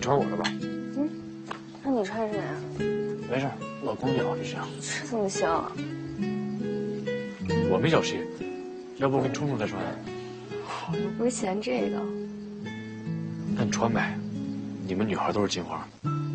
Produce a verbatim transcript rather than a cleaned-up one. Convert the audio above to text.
穿我的吧。 嗯，那你穿什么呀？ 没事，老公也好就行。 这怎么行啊？ 我没小气，要不我给你冲冲再穿。 我又不是嫌这个。 那你穿呗，你们女孩都是金花。